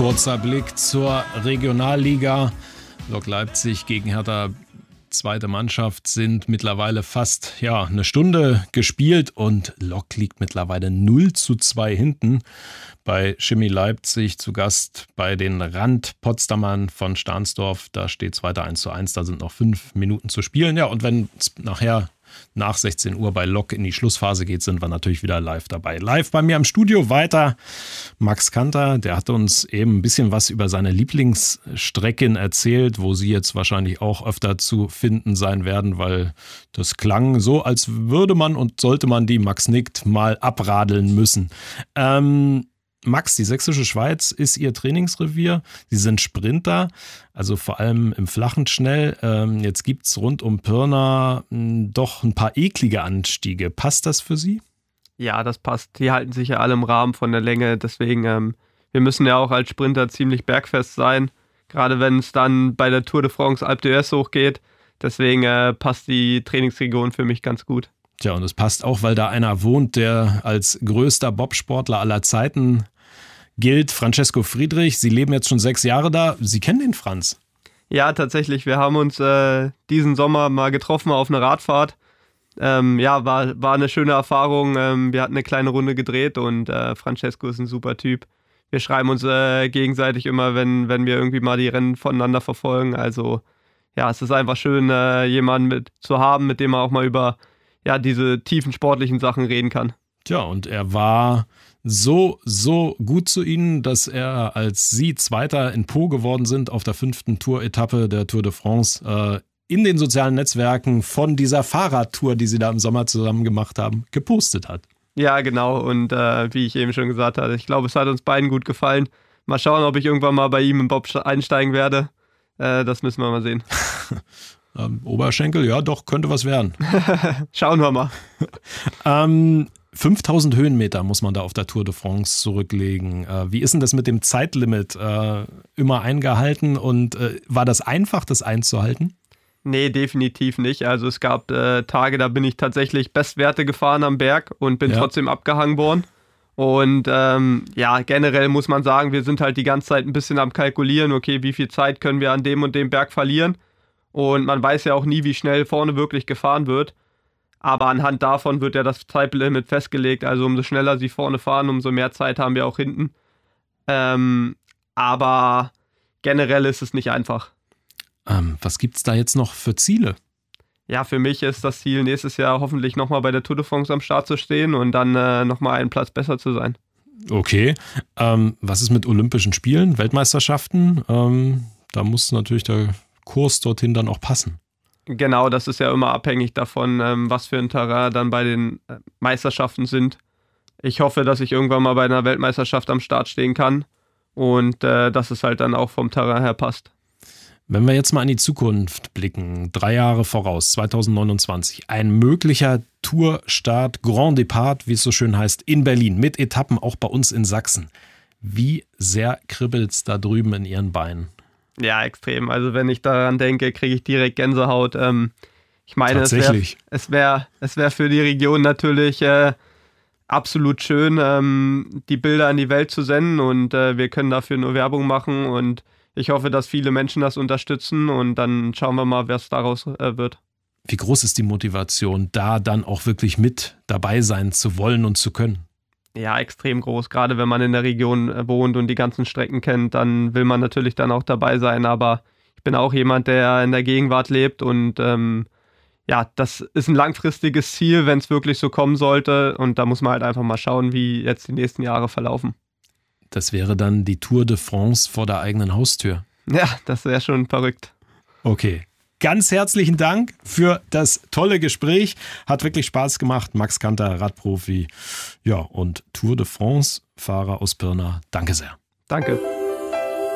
Kurzer Blick zur Regionalliga. Lok Leipzig gegen Hertha, zweite Mannschaft, sind mittlerweile fast eine Stunde gespielt und Lok liegt mittlerweile 0:2 hinten. Bei Chemie Leipzig zu Gast bei den Rand-Potsdamern von Stahnsdorf. Da steht es weiter 1:1, da sind noch 5 Minuten zu spielen. Ja, und wenn es nachher nach 16 Uhr bei Lok in die Schlussphase geht, sind wir natürlich wieder live dabei. Live bei mir im Studio weiter Max Kanter, der hat uns eben ein bisschen was über seine Lieblingsstrecken erzählt, wo Sie jetzt wahrscheinlich auch öfter zu finden sein werden, weil das klang so, als würde man und sollte man die, Max nickt, mal abradeln müssen. Max, die Sächsische Schweiz ist Ihr Trainingsrevier. Sie sind Sprinter, also vor allem im Flachen schnell. Jetzt gibt es rund um Pirna doch ein paar eklige Anstiege. Passt das für Sie? Ja, das passt. Die halten sich ja alle im Rahmen von der Länge. Deswegen, wir müssen ja auch als Sprinter ziemlich bergfest sein. Gerade wenn es dann bei der Tour de France Alpe d'Huez hochgeht. Deswegen passt die Trainingsregion für mich ganz gut. Tja, und es passt auch, weil da einer wohnt, der als größter Bobsportler aller Zeiten gilt, Francesco Friedrich. Sie leben jetzt schon 6 Jahre da. Sie kennen den Franz? Ja, tatsächlich. Wir haben uns diesen Sommer mal getroffen auf einer Radfahrt. War eine schöne Erfahrung. Wir hatten eine kleine Runde gedreht und Francesco ist ein super Typ. Wir schreiben uns gegenseitig immer, wenn wir irgendwie mal die Rennen voneinander verfolgen. Also ja, es ist einfach schön, jemanden zu haben, mit dem man auch mal über diese tiefen sportlichen Sachen reden kann. Tja, und er war so gut zu Ihnen, dass er, als Sie Zweiter in Pau geworden sind auf der 5. Tour-Etappe der Tour de France, in den sozialen Netzwerken von dieser Fahrradtour, die Sie da im Sommer zusammen gemacht haben, gepostet hat. Ja, genau. Und wie ich eben schon gesagt hatte, ich glaube, es hat uns beiden gut gefallen. Mal schauen, ob ich irgendwann mal bei ihm im Bob einsteigen werde. Das müssen wir mal sehen. Oberschenkel, ja doch, könnte was werden. Schauen wir mal. 5000 Höhenmeter muss man da auf der Tour de France zurücklegen. Wie ist denn das mit dem Zeitlimit? Immer eingehalten und war das einfach, das einzuhalten? Nee, definitiv nicht. Also es gab Tage, da bin ich tatsächlich Bestwerte gefahren am Berg und bin trotzdem abgehangen worden. Und generell muss man sagen, wir sind halt die ganze Zeit ein bisschen am Kalkulieren, okay, wie viel Zeit können wir an dem und dem Berg verlieren? Und man weiß ja auch nie, wie schnell vorne wirklich gefahren wird. Aber anhand davon wird ja das Zeitlimit festgelegt. Also umso schneller sie vorne fahren, umso mehr Zeit haben wir auch hinten. Aber generell ist es nicht einfach. Was gibt es da jetzt noch für Ziele? Ja, für mich ist das Ziel, nächstes Jahr hoffentlich nochmal bei der Tour de France am Start zu stehen und dann nochmal einen Platz besser zu sein. Okay. Was ist mit Olympischen Spielen, Weltmeisterschaften? Da muss natürlich der Kurs dorthin dann auch passen. Genau, das ist ja immer abhängig davon, was für ein Terrain dann bei den Meisterschaften sind. Ich hoffe, dass ich irgendwann mal bei einer Weltmeisterschaft am Start stehen kann und dass es halt dann auch vom Terrain her passt. Wenn wir jetzt mal in die Zukunft blicken, 3 Jahre voraus, 2029, ein möglicher Tourstart Grand Depart, wie es so schön heißt, in Berlin, mit Etappen auch bei uns in Sachsen. Wie sehr kribbelt es da drüben in Ihren Beinen? Ja, extrem. Also wenn ich daran denke, kriege ich direkt Gänsehaut. Ich meine, es wäre für die Region natürlich absolut schön, die Bilder in die Welt zu senden und wir können dafür nur Werbung machen und ich hoffe, dass viele Menschen das unterstützen und dann schauen wir mal, was daraus wird. Wie groß ist die Motivation, da dann auch wirklich mit dabei sein zu wollen und zu können? Ja, extrem groß. Gerade wenn man in der Region wohnt und die ganzen Strecken kennt, dann will man natürlich dann auch dabei sein. Aber ich bin auch jemand, der in der Gegenwart lebt und das ist ein langfristiges Ziel, wenn es wirklich so kommen sollte. Und da muss man halt einfach mal schauen, wie jetzt die nächsten Jahre verlaufen. Das wäre dann die Tour de France vor der eigenen Haustür. Ja, das wäre schon verrückt. Okay. Ganz herzlichen Dank für das tolle Gespräch. Hat wirklich Spaß gemacht. Max Kanter, Radprofi, und Tour de France-Fahrer aus Pirna. Danke sehr. Danke.